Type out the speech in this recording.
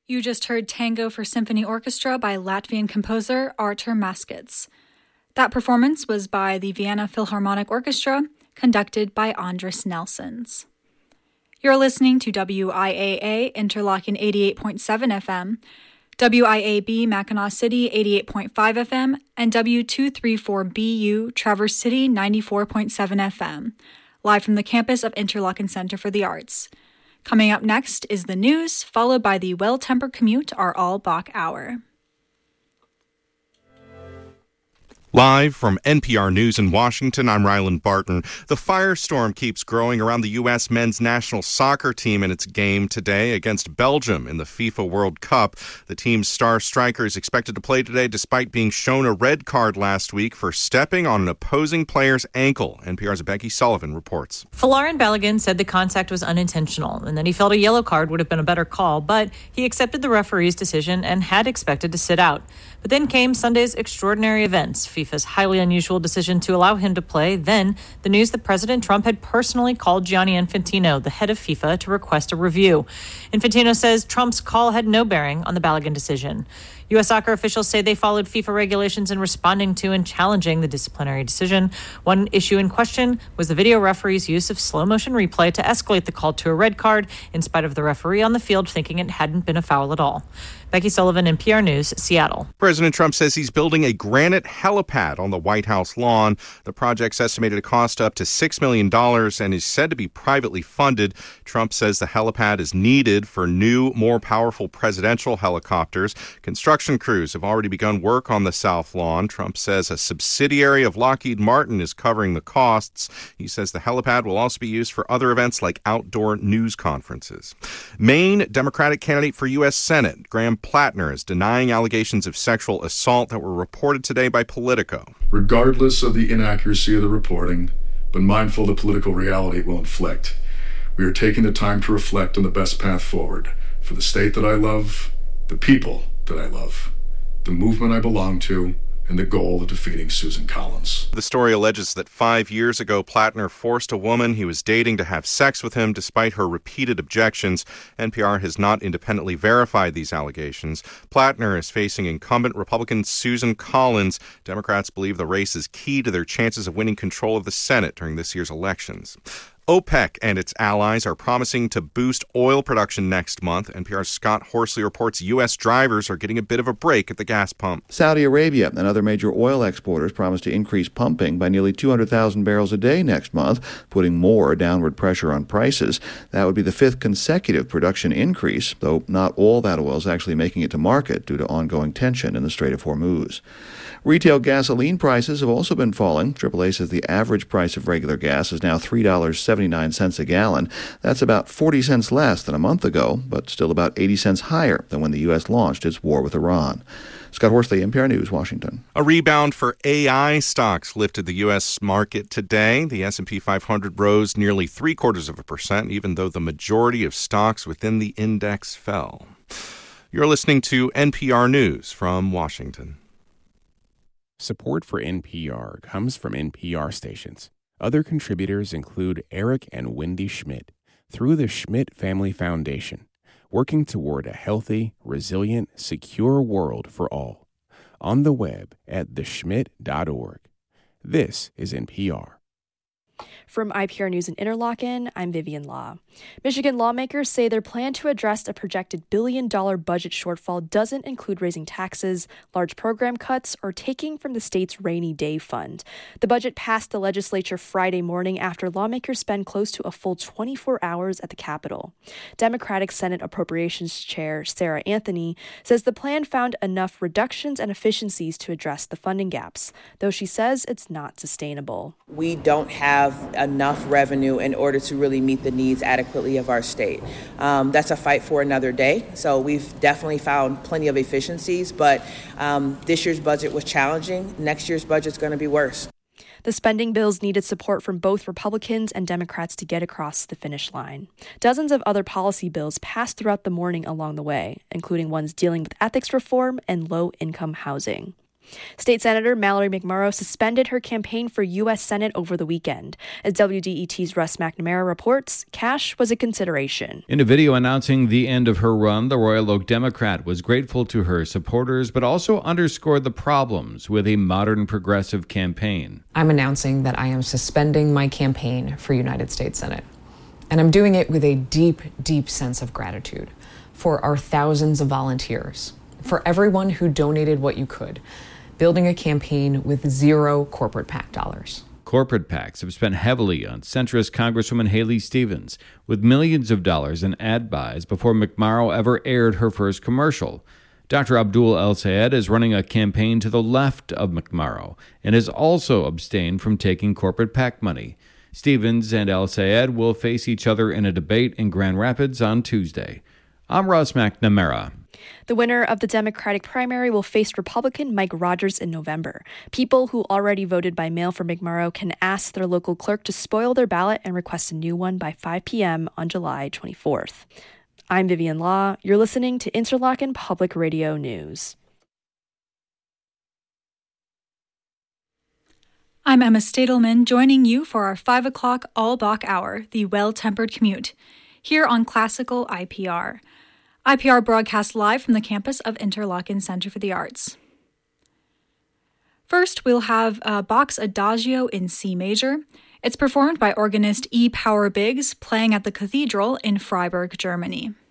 You just heard Tango for Symphony Orchestra by Latvian composer Artur Maskits. That performance was by the Vienna Philharmonic Orchestra, conducted by Andris Nelsons. You're listening to WIAA Interlochen 88.7 FM, WIAB Mackinac City 88.5 FM, and W234BU Traverse City 94.7 FM, live from the campus of Interlochen Center for the Arts. Coming up next is the news, followed by the Well-Tempered Commute, our all-Bach hour. Live from NPR News in Washington, I'm Ryland Barton. The firestorm keeps growing around the U.S. men's national soccer team in its game today against Belgium in the FIFA World Cup. The team's star striker is expected to play today despite being shown a red card last week for stepping on an opposing player's ankle. NPR's Becky Sullivan reports. Folarin Balogun said the contact was unintentional and that he felt a yellow card would have been a better call, but he accepted the referee's decision and had expected to sit out. But then came Sunday's extraordinary events, FIFA's highly unusual decision to allow him to play, then the news that President Trump had personally called Gianni Infantino, the head of FIFA, to request a review. Infantino says Trump's call had no bearing on the Balogun decision. U.S. soccer officials say they followed FIFA regulations in responding to and challenging the disciplinary decision. One issue in question was the video referee's use of slow-motion replay to escalate the call to a red card, in spite of the referee on the field thinking it hadn't been a foul at all. Becky Sullivan, NPR News, Seattle. President Trump says he's building a granite helipad on the White House lawn. The project's estimated to cost up to $6 million and is said to be privately funded. Trump says the helipad is needed for new, more powerful presidential helicopters. Construction crews have already begun work on the South Lawn. Trump says a subsidiary of Lockheed Martin is covering the costs. He says the helipad will also be used for other events like outdoor news conferences. Maine Democratic candidate for U.S. Senate, Graham Plattner, is denying allegations of sexual assault that were reported today by Politico. Regardless of the inaccuracy of the reporting, but mindful of the political reality it will inflict, we are taking the time to reflect on the best path forward for the state that I love, the people that I love, the movement I belong to, and the goal of defeating Susan Collins. The story alleges that 5 years ago, Plattner forced a woman he was dating to have sex with him despite her repeated objections. NPR has not independently verified these allegations. Plattner is facing incumbent Republican Susan Collins. Democrats believe the race is key to their chances of winning control of the Senate during this year's elections. OPEC and its allies are promising to boost oil production next month. NPR's Scott Horsley reports U.S. drivers are getting a bit of a break at the gas pump. Saudi Arabia and other major oil exporters promise to increase pumping by nearly 200,000 barrels a day next month, putting more downward pressure on prices. That would be the fifth consecutive production increase, though not all that oil is actually making it to market due to ongoing tension in the Strait of Hormuz. Retail gasoline prices have also been falling. AAA says the average price of regular gas is now $3.79 a gallon. That's about 40 cents less than a month ago, but still about 80 cents higher than when the U.S. launched its war with Iran. Scott Horsley, NPR News, Washington. A rebound for AI stocks lifted the U.S. market today. The S&P 500 rose nearly 0.75%, even though the majority of stocks within the index fell. You're listening to NPR News from Washington. Support for NPR comes from NPR stations. Other contributors include Eric and Wendy Schmidt through the Schmidt Family Foundation, working toward a healthy, resilient, secure world for all. On the web at theschmidt.org. This is NPR. From IPR News in Interlochen, I'm Vivian Law. Michigan lawmakers say their plan to address a projected billion-dollar budget shortfall doesn't include raising taxes, large program cuts, or taking from the state's rainy day fund. The budget passed the legislature Friday morning after lawmakers spent close to a full 24 hours at the Capitol. Democratic Senate Appropriations Chair Sarah Anthony says the plan found enough reductions and efficiencies to address the funding gaps, though she says it's not sustainable. We don't have enough revenue in order to really meet the needs adequately of our state. That's a fight for another day. So we've definitely found plenty of efficiencies, but this year's budget was challenging. Next year's budget's going to be worse. The spending bills needed support from both Republicans and Democrats to get across the finish line. Dozens of other policy bills passed throughout the morning along the way, including ones dealing with ethics reform and low-income housing. State Senator Mallory McMurrow suspended her campaign for U.S. Senate over the weekend. As WDET's Russ McNamara reports, cash was a consideration. In a video announcing the end of her run, the Royal Oak Democrat was grateful to her supporters, but also underscored the problems with a modern progressive campaign. I'm announcing that I am suspending my campaign for United States Senate. And I'm doing it with a deep, deep sense of gratitude for our thousands of volunteers, for everyone who donated what you could, building a campaign with zero corporate PAC dollars. Corporate PACs have spent heavily on centrist Congresswoman Haley Stevens, with millions of dollars in ad buys before McMurrow ever aired her first commercial. Dr. Abdul El-Sayed is running a campaign to the left of McMurrow and has also abstained from taking corporate PAC money. Stevens and El-Sayed will face each other in a debate in Grand Rapids on Tuesday. I'm Russ McNamara. The winner of the Democratic primary will face Republican Mike Rogers in November. People who already voted by mail for McMurrow can ask their local clerk to spoil their ballot and request a new one by 5 p.m. on July 24th. I'm Vivian Law. You're listening to Interlochen Public Radio News. I'm Emma Stadelman, joining you for our 5 o'clock all-Bach hour, the Well-Tempered Commute, here on Classical IPR. IPR broadcasts live from the campus of Interlochen Center for the Arts. First, we'll have Bach's Adagio in C major. It's performed by organist E. Power Biggs, playing at the Cathedral in Freiburg, Germany.